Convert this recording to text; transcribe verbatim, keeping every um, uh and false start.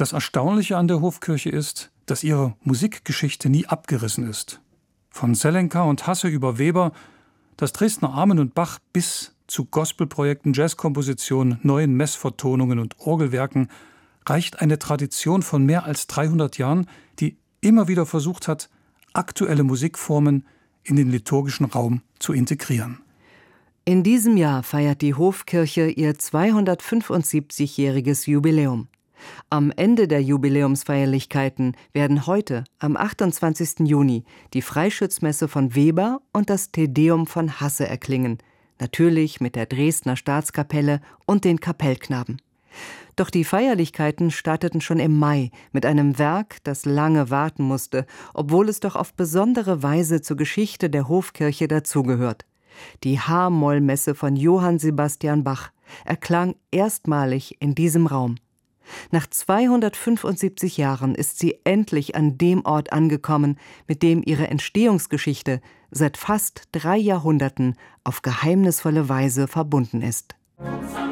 Das Erstaunliche an der Hofkirche ist, dass ihre Musikgeschichte nie abgerissen ist. Von Selenka und Hasse über Weber, das Dresdner Amen und Bach bis zu Gospelprojekten, Jazzkompositionen, neuen Messvertonungen und Orgelwerken reicht eine Tradition von mehr als dreihundert Jahren, die immer wieder versucht hat, aktuelle Musikformen in den liturgischen Raum zu integrieren. In diesem Jahr feiert die Hofkirche ihr zweihundertfünfundsiebzigjähriges Jubiläum. Am Ende der Jubiläumsfeierlichkeiten werden heute, am achtundzwanzigsten Juni, die Freischützmesse von Weber und das Te Deum von Hasse erklingen, natürlich mit der Dresdner Staatskapelle und den Kapellknaben. Doch die Feierlichkeiten starteten schon im Mai mit einem Werk, das lange warten musste, obwohl es doch auf besondere Weise zur Geschichte der Hofkirche dazugehört. Die H-Moll-Messe von Johann Sebastian Bach erklang erstmalig in diesem Raum. Nach zweihundertfünfundsiebzig Jahren ist sie endlich an dem Ort angekommen, mit dem ihre Entstehungsgeschichte seit fast drei Jahrhunderten auf geheimnisvolle Weise verbunden ist.